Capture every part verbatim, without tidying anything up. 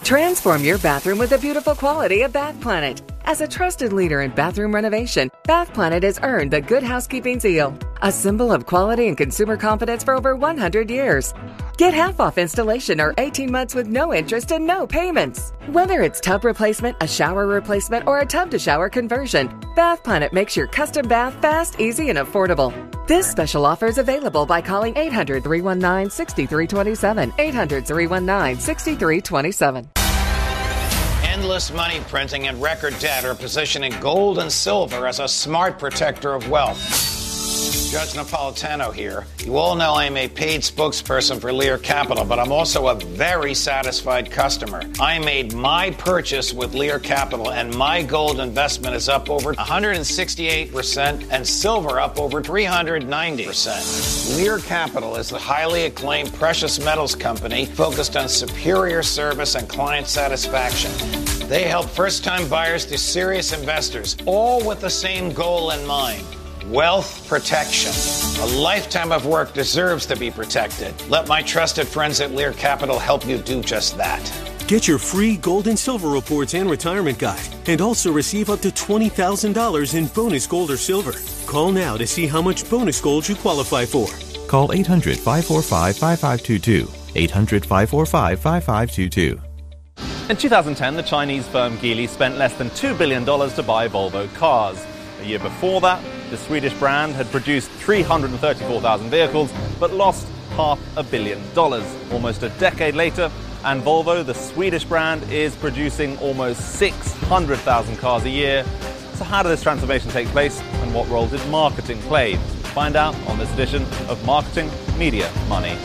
Transform your bathroom with the beautiful quality of Bath Planet. As a trusted leader in bathroom renovation, Bath Planet has earned the Good Housekeeping seal, a symbol of quality and consumer confidence for over one hundred years. Get half off installation or eighteen months with no interest and no payments. Whether it's tub replacement, a shower replacement, or a tub-to-shower conversion, Bath Planet makes your custom bath fast, easy, and affordable. This special offer is available by calling eight hundred, three one nine, six three two seven, eight hundred, three one nine, six three two seven. Endless money printing and record debt are positioning gold and silver as a smart protector of wealth. Judge Napolitano here. You all know I'm a paid spokesperson for Lear Capital, but I'm also a very satisfied customer. I made my purchase with Lear Capital, and my gold investment is up over one hundred sixty-eight percent and silver up over three hundred ninety percent. Lear Capital is a highly acclaimed precious metals company focused on superior service and client satisfaction. They help first-time buyers to serious investors, all with the same goal in mind. Wealth protection. A lifetime of work deserves to be protected. Let my trusted friends at Lear Capital help you do just that. Get your free gold and silver reports and retirement guide, and also receive up to twenty thousand dollars in bonus gold or silver. Call now to see how much bonus gold you qualify for. Call eight hundred, five four five, five five two two. eight hundred, five four five, five five two two. In two thousand ten, the Chinese firm Geely spent less than two billion dollars to buy Volvo cars. A year before that, the Swedish brand had produced three hundred thirty-four thousand vehicles, but lost half a billion dollars. Almost a decade later, and Volvo, the Swedish brand, is producing almost six hundred thousand cars a year. So how did this transformation take place, and what role did marketing play? Find out on this edition of Marketing, Media, Money.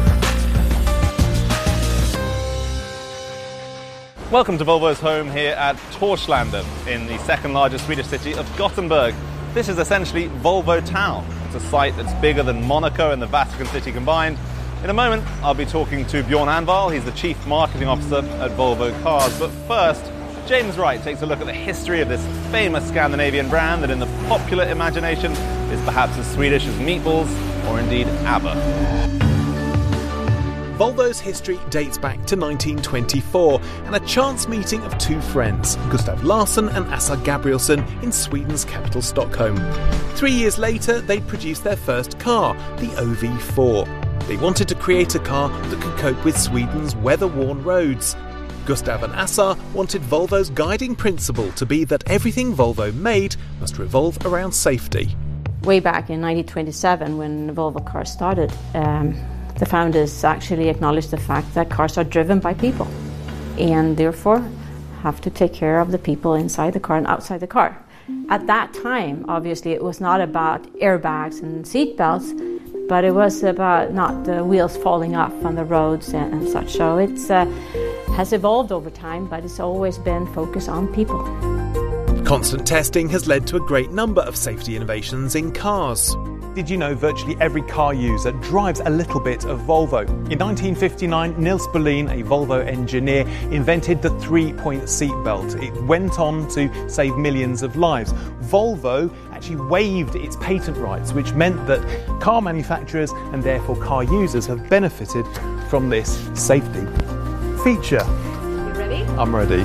Welcome to Volvo's home here at Torslanda, in the second largest Swedish city of Gothenburg. This is essentially Volvo Town. It's a site that's bigger than Monaco and the Vatican City combined. In a moment, I'll be talking to Bjorn Anval. He's the Chief Marketing Officer at Volvo Cars. But first, James Wright takes a look at the history of this famous Scandinavian brand that in the popular imagination is perhaps as Swedish as meatballs or indeed ABBA. Volvo's history dates back to nineteen twenty-four and a chance meeting of two friends, Gustav Larsson and Assa Gabrielsson, in Sweden's capital Stockholm. Three years later, they'd produced their first car, the O V four. They wanted to create a car that could cope with Sweden's weather-worn roads. Gustav and Assa wanted Volvo's guiding principle to be that everything Volvo made must revolve around safety. Way back in nineteen twenty-seven, when the Volvo car started, um, the founders actually acknowledged the fact that cars are driven by people and therefore have to take care of the people inside the car and outside the car. At that time, obviously, it was not about airbags and seat belts, but it was about not the wheels falling off on the roads and, and such. So it uh, has evolved over time, but it's always been focused on people. Constant testing has led to a great number of safety innovations in cars. Did you know virtually every car user drives a little bit of Volvo? In nineteen fifty-nine, Nils Berlin, a Volvo engineer, invented the three-point seatbelt. It went on to save millions of lives. Volvo actually waived its patent rights, which meant that car manufacturers and therefore car users have benefited from this safety feature. You ready? I'm ready.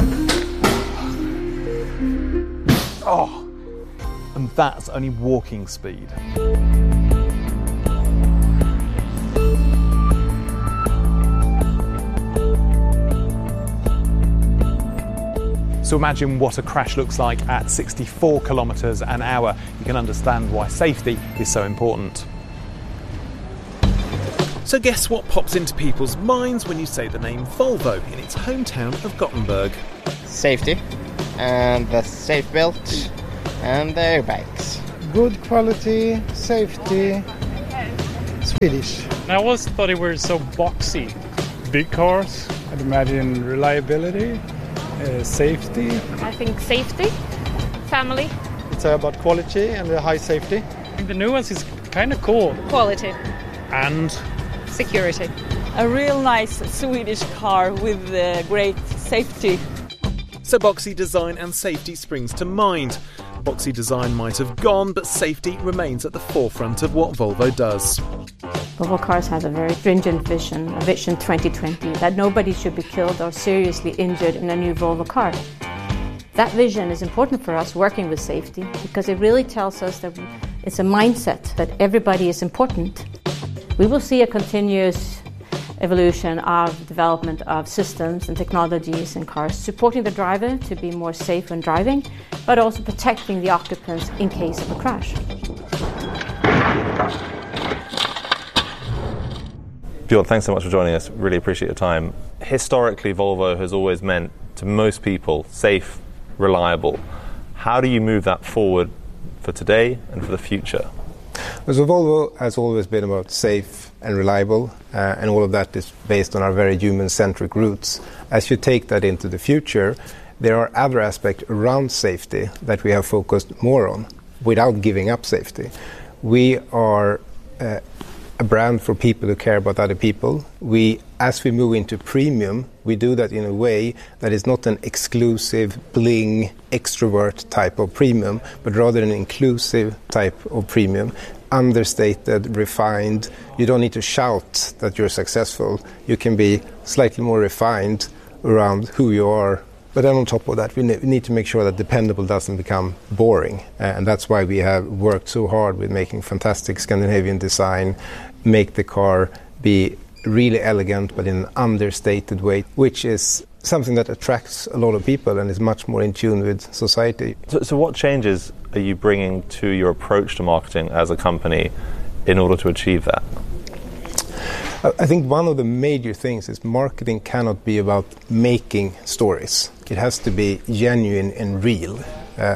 Oh! And that's only walking speed. So imagine what a crash looks like at sixty-four kilometres an hour. You can understand why safety is so important. So guess what pops into people's minds when you say the name Volvo in its hometown of Gothenburg? Safety, and the safe belt, and the airbags. Good quality, safety, Swedish. I always thought it were so boxy. Big cars, I'd imagine reliability, uh, safety. I think safety, family. It's about quality and the high safety. I think the new ones is kind of cool. Quality. And? Security. A real nice Swedish car with uh, great safety. So boxy design and safety springs to mind. Boxy design might have gone, but safety remains at the forefront of what Volvo does. Volvo Cars has a very stringent vision, a Vision twenty twenty, that nobody should be killed or seriously injured in a new Volvo car. That vision is important for us working with safety because it really tells us that it's a mindset that everybody is important. We will see a continuous evolution of development of systems and technologies in cars, supporting the driver to be more safe when driving, but also protecting the occupants in case of a crash. Björn, thanks so much for joining us. Really appreciate your time. Historically, Volvo has always meant to most people safe, reliable. How do you move that forward for today and for the future? So Volvo has always been about safe and reliable, uh, and all of that is based on our very human-centric roots. As you take that into the future, there are other aspects around safety that we have focused more on without giving up safety. We are uh, a brand for people who care about other people. We, as we move into premium, we do that in a way that is not an exclusive, bling, extrovert type of premium, but rather an inclusive type of premium, understated, refined. You don't need to shout that you're successful. You can be slightly more refined around who you are. But then on top of that, we need to make sure that dependable doesn't become boring. Uh, and that's why we have worked so hard with making fantastic Scandinavian design, make the car be really elegant but in an understated way, which is something that attracts a lot of people and is much more in tune with society. So, so what changes are you bringing to your approach to marketing as a company in order to achieve that? I think one of the major things is marketing cannot be about making stories. It has to be genuine and real. Uh,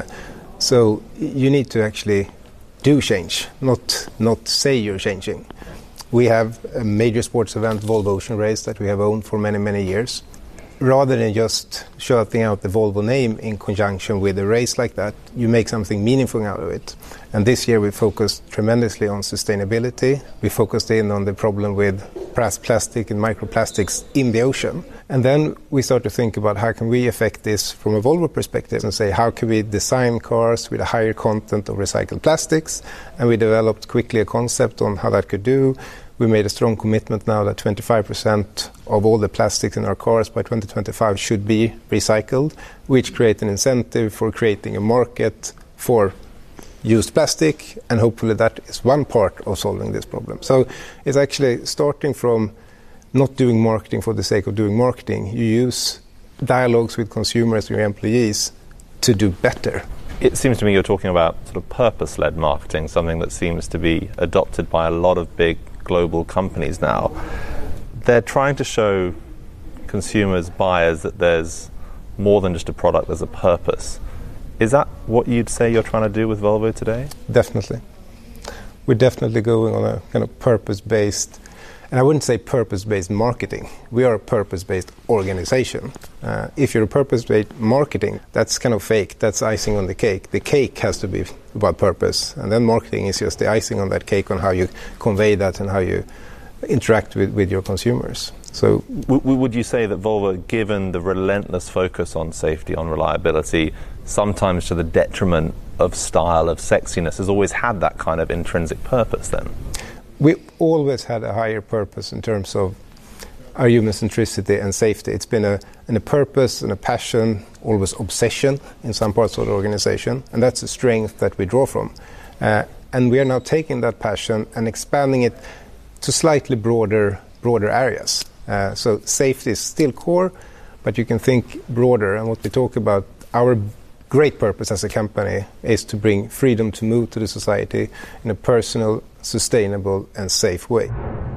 so you need to actually do change, not not say you're changing. We have a major sports event, Volvo Ocean Race, that we have owned for many, many years. Rather than just shouting out the Volvo name in conjunction with a race like that, you make something meaningful out of it. And this year we focused tremendously on sustainability. We focused in on the problem with plastic and microplastics in the ocean. And then we start to think about how can we affect this from a Volvo perspective and say how can we design cars with a higher content of recycled plastics. And we developed quickly a concept on how that could do. We made a strong commitment now that twenty-five percent of all the plastics in our cars by twenty twenty-five should be recycled, which creates an incentive for creating a market for used plastic, and hopefully that is one part of solving this problem. So it's actually starting from not doing marketing for the sake of doing marketing. You use dialogues with consumers and your employees to do better. It seems to me you're talking about sort of purpose-led marketing, something that seems to be adopted by a lot of big global companies now. They're trying to show consumers, buyers, that there's more than just a product, there's a purpose. Is that what you'd say you're trying to do with Volvo today? Definitely. We're definitely going on a kind of purpose-based, and I wouldn't say purpose-based marketing. We are a purpose-based organization. Uh, if you're a purpose-based marketing, that's kind of fake. That's icing on the cake. The cake has to be about purpose, and then marketing is just the icing on that cake on how you convey that and how you interact with, with your consumers. So, w- would you say that Volvo, given the relentless focus on safety, on reliability, sometimes to the detriment of style, of sexiness, has always had that kind of intrinsic purpose then? We always had a higher purpose in terms of our human centricity and safety. It's been a, and a purpose and a passion, always obsession in some parts of the organization, and that's a strength that we draw from. Uh, and we are now taking that passion and expanding it to slightly broader broader areas. Uh, so safety is still core, but you can think broader. And what we talk about, our great purpose as a company is to bring freedom to move to the society in a personal, sustainable and safe way.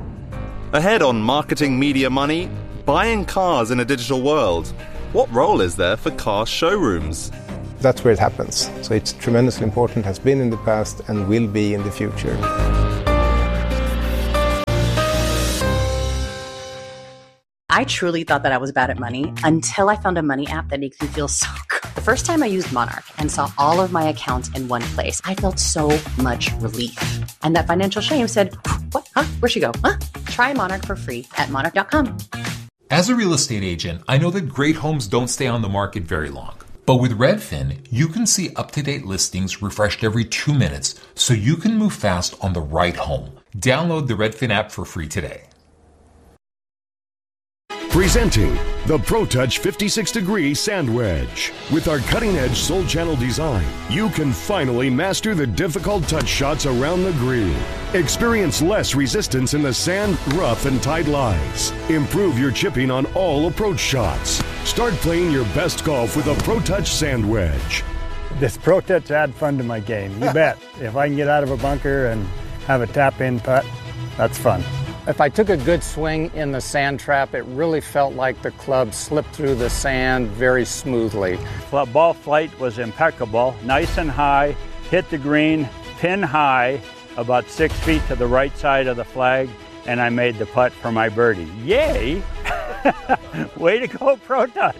Ahead on Marketing Media Money, buying cars in a digital world. What role is there for car showrooms? That's where it happens. So it's tremendously important, has been in the past and will be in the future. I truly thought that I was bad at money until I found a money app that makes me feel so good. The first time I used Monarch and saw all of my accounts in one place, I felt so much relief. And that financial shame said, what? Huh? Where'd she go? Huh? Try Monarch for free at monarch dot com. As a real estate agent, I know that great homes don't stay on the market very long. But with Redfin, you can see up-to-date listings refreshed every two minutes so you can move fast on the right home. Download the Redfin app for free today. Presenting the ProTouch fifty-six degree Sand Wedge. With our cutting-edge Soul Channel design, you can finally master the difficult touch shots around the green. Experience less resistance in the sand, rough, and tight lies. Improve your chipping on all approach shots. Start playing your best golf with a ProTouch Sand Wedge. This ProTouch add fun to my game, you bet. If I can get out of a bunker and have a tap-in putt, that's fun. If I took a good swing in the sand trap, it really felt like the club slipped through the sand very smoothly. Ball flight was impeccable, nice and high, hit the green, pin high, about six feet to the right side of the flag, and I made the putt for my birdie. Yay! Way to go, ProTouch!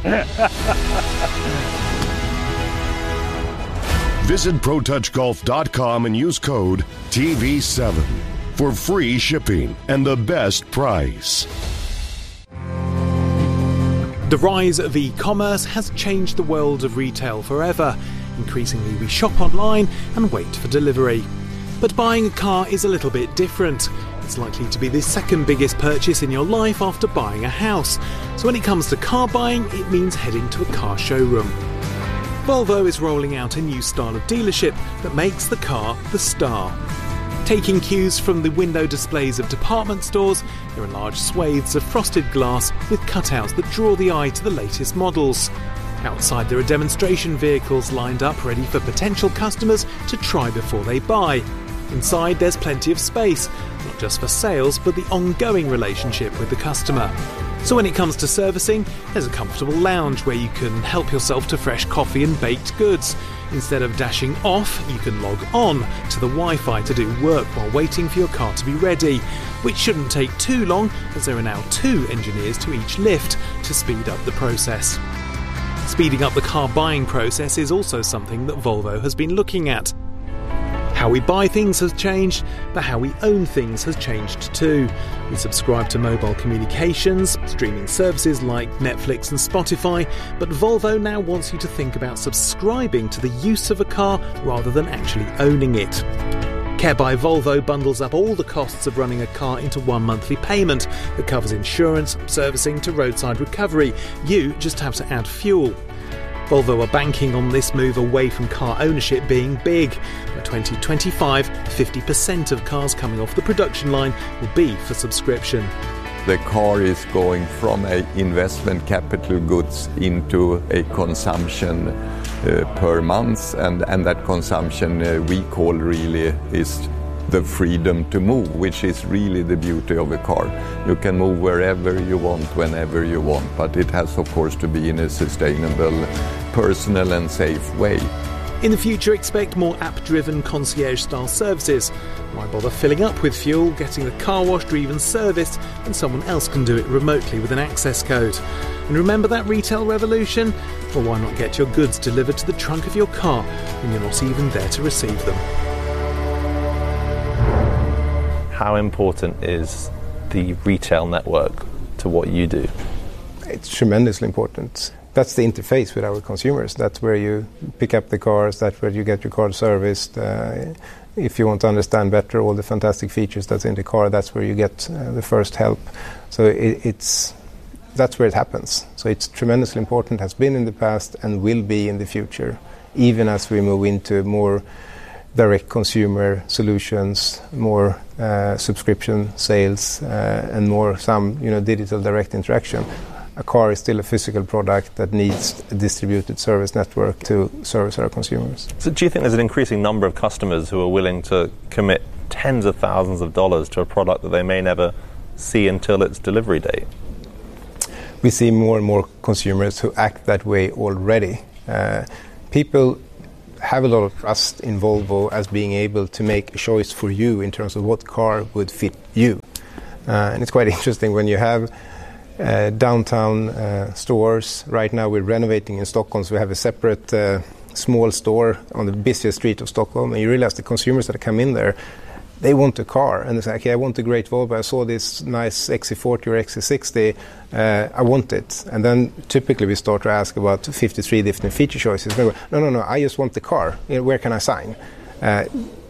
Visit Pro Touch Golf dot com and use code T V seven for free shipping and the best price. The rise of e-commerce has changed the world of retail forever. Increasingly we shop online and wait for delivery. But buying a car is a little bit different. It's likely to be the second biggest purchase in your life after buying a house. So when it comes to car buying, it means heading to a car showroom. Volvo is rolling out a new style of dealership that makes the car the star. Taking cues from the window displays of department stores, there are large swathes of frosted glass with cutouts that draw the eye to the latest models. Outside there are demonstration vehicles lined up ready for potential customers to try before they buy. Inside there's plenty of space, not just for sales but the ongoing relationship with the customer. So when it comes to servicing, there's a comfortable lounge where you can help yourself to fresh coffee and baked goods. Instead of dashing off, you can log on to the Wi-Fi to do work while waiting for your car to be ready, which shouldn't take too long as there are now two engineers to each lift to speed up the process. Speeding up the car buying process is also something that Volvo has been looking at. How we buy things has changed, but how we own things has changed too. We subscribe to mobile communications, streaming services like Netflix and Spotify, but Volvo now wants you to think about subscribing to the use of a car rather than actually owning it. Care by Volvo bundles up all the costs of running a car into one monthly payment that covers insurance, servicing to roadside recovery. You just have to add fuel. Volvo are banking on this move away from car ownership being big. By twenty twenty-five, fifty percent of cars coming off the production line will be for subscription. The car is going from a investment capital goods into a consumption uh, per month, and, and that consumption uh, we call really is the freedom to move, which is really the beauty of a car. You can move wherever you want, whenever you want, but it has of course to be in a sustainable, personal and safe way. In the future, expect more app-driven concierge-style services. Why bother filling up with fuel, getting the car washed or even serviced, when someone else can do it remotely with an access code? And remember that retail revolution? Well, why not get your goods delivered to the trunk of your car when you're not even there to receive them? How important is the retail network to what you do? It's tremendously important. That's the interface with our consumers. That's where you pick up the cars, that's where you get your car serviced. Uh, if you want to understand better all the fantastic features that's in the car, that's where you get uh, the first help. So it, it's that's where it happens. So it's tremendously important, has been in the past and will be in the future, even as we move into more direct consumer solutions, more uh, subscription sales, uh, and more some you know digital direct interaction. A car is still a physical product that needs a distributed service network to service our consumers. So do you think there's an increasing number of customers who are willing to commit tens of thousands of dollars to a product that they may never see until its delivery date? We see more and more consumers who act that way already. Uh, people have a lot of trust in Volvo as being able to make a choice for you in terms of what car would fit you. Uh, and it's quite interesting when you have uh, downtown uh, stores. Right now we're renovating in Stockholm, so we have a separate uh, small store on the busiest street of Stockholm, and you realize the consumers that come in there, they want a car, and they say, okay, I want a great Volvo, I saw this nice X C forty or X C sixty, uh, I want it. And then typically we start to ask about fifty-three different feature choices. They go, no, no, no, I just want the car. You know, where can I sign? Uh,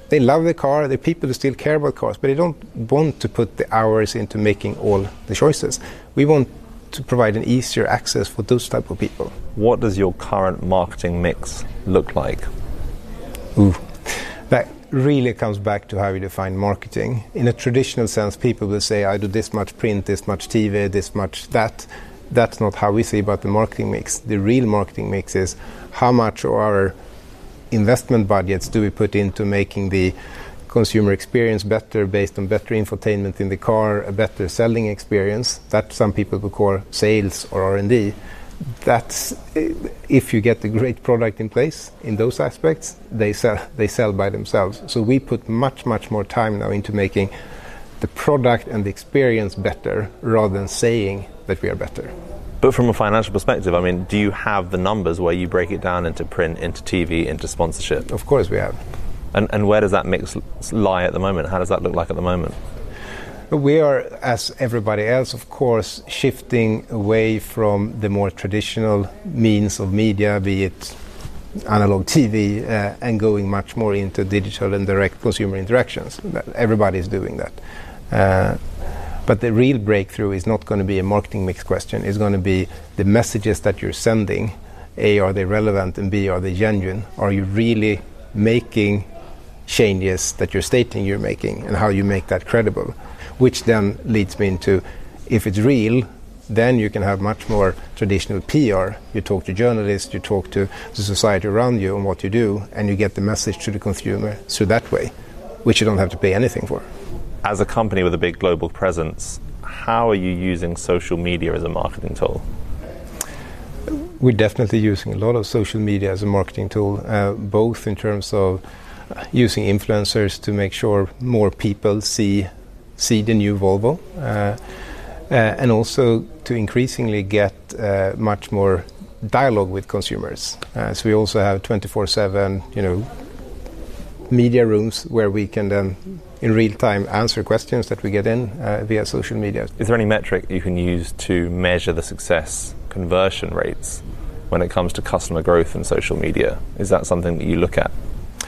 they love the car, they're people who still care about cars, but they don't want to put the hours into making all the choices. We want to provide an easier access for those type of people. What does your current marketing mix look like? Ooh, that really comes back to how you define marketing. In a traditional sense, people will say, I do this much print, this much T V, this much that. That's not how we see about the marketing mix. The real marketing mix is how much of our investment budgets do we put into making the consumer experience better based on better infotainment in the car, a better selling experience. That some people would call sales or R and D. That's if you get a great product in place in those aspects, they sell they sell by themselves. So we put much much more time now into making the product and the experience better rather than saying that we are better. But from a financial perspective, I mean, do you have the numbers where you break it down into print, into T V, into sponsorship? Of course we have. And and where does that mix lie at the moment? How does that look like at the moment? We are, as everybody else, of course, shifting away from the more traditional means of media, be it analog T V, uh, and going much more into digital and direct consumer interactions. Everybody is doing that. Uh, but the real breakthrough is not going to be a marketing mix question. It's going to be the messages that you're sending. A, are they relevant? And B, are they genuine? Are you really making changes that you're stating you're making, and how you make that credible? Which then leads me into, if it's real, then you can have much more traditional P R. You talk to journalists, you talk to the society around you on what you do, and you get the message to the consumer through that way, which you don't have to pay anything for. As a company with a big global presence, how are you using social media as a marketing tool? We're definitely using a lot of social media as a marketing tool, uh, both in terms of using influencers to make sure more people see see the new Volvo, uh, uh, and also to increasingly get uh, much more dialogue with consumers. Uh, so we also have twenty-four seven, you know, media rooms where we can then in real time answer questions that we get in uh, via social media. Is there any metric you can use to measure the success conversion rates when it comes to customer growth in social media? Is that something that you look at?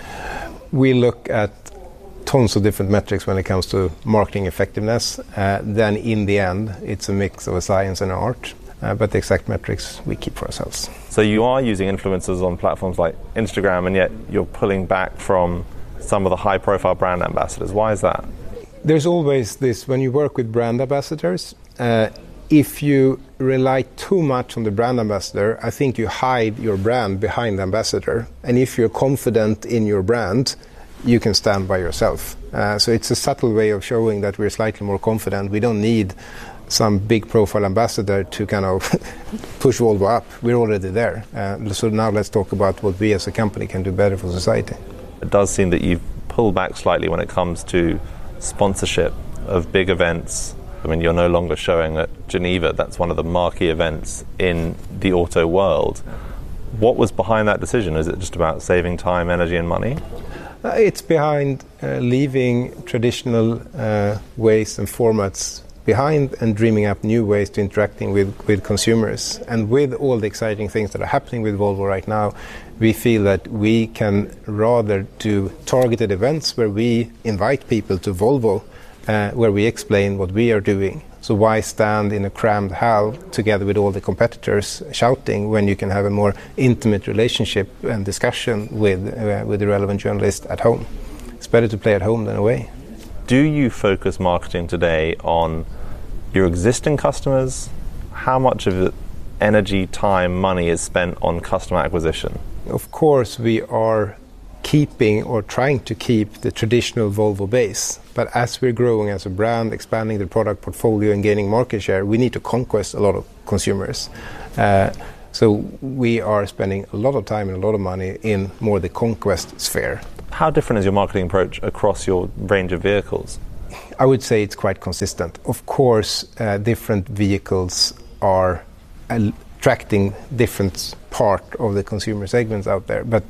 We look at tons of different metrics when it comes to marketing effectiveness. Uh, then in the end, it's a mix of a science and art. Uh, but the exact metrics we keep for ourselves. So you are using influencers on platforms like Instagram, and yet you're pulling back from some of the high-profile brand ambassadors. Why is that? There's always this, when you work with brand ambassadors, uh, if you rely too much on the brand ambassador, I think you hide your brand behind the ambassador. And if you're confident in your brand, you can stand by yourself. Uh, so it's a subtle way of showing that we're slightly more confident. We don't need some big profile ambassador to kind of push Volvo up. We're already there. Uh, so now let's talk about what we as a company can do better for society. It does seem that you've pulled back slightly when it comes to sponsorship of big events. I mean, you're no longer showing at Geneva. That's one of the marquee events in the auto world. What was behind that decision? Is it just about saving time, energy and money? Uh, it's behind uh, leaving traditional uh, ways and formats behind and dreaming up new ways to interacting with, with consumers. And with all the exciting things that are happening with Volvo right now, we feel that we can rather do targeted events where we invite people to Volvo, uh, where we explain what we are doing. So why stand in a crammed hall together with all the competitors shouting when you can have a more intimate relationship and discussion with, uh, with the relevant journalist at home? It's better to play at home than away. Do you focus marketing today on your existing customers? How much of it, energy, time, money is spent on customer acquisition? Of course, we are keeping or trying to keep the traditional Volvo base. But as we're growing as a brand, expanding the product portfolio and gaining market share, we need to conquest a lot of consumers. Uh, so we are spending a lot of time and a lot of money in more the conquest sphere. How different is your marketing approach across your range of vehicles? I would say it's quite consistent. Of course, uh, different vehicles are attracting different part of the consumer segments out there, but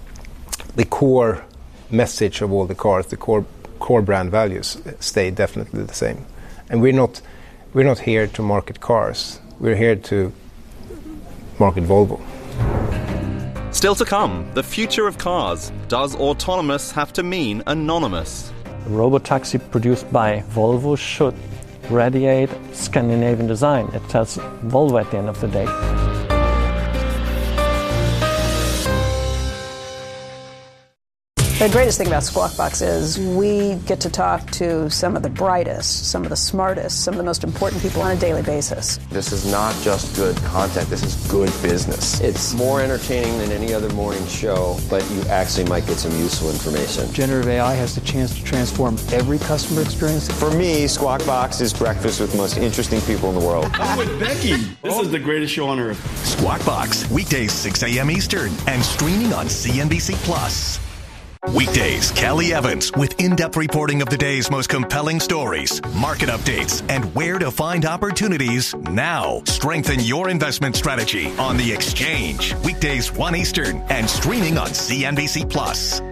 the core message of all the cars, the core core brand values, stay definitely the same. And we're not we're not here to market cars. We're here to market Volvo. Still to come, the future of cars. Does autonomous have to mean anonymous? A robotaxi produced by Volvo should radiate Scandinavian design. It tells Volvo at the end of the day. The greatest thing about Squawk Box is we get to talk to some of the brightest, some of the smartest, some of the most important people on a daily basis. This is not just good content, this is good business. It's more entertaining than any other morning show, but you actually might get some useful information. Generative A I has the chance to transform every customer experience. For me, Squawk Box is breakfast with the most interesting people in the world. I'm with Becky. This is the greatest show on earth. Squawk Box, weekdays six a.m. Eastern and streaming on C N B C Plus. Weekdays, Kelly Evans with in-depth reporting of the day's most compelling stories, market updates, and where to find opportunities now. Strengthen your investment strategy on The Exchange. Weekdays one Eastern and streaming on C N B C Plus.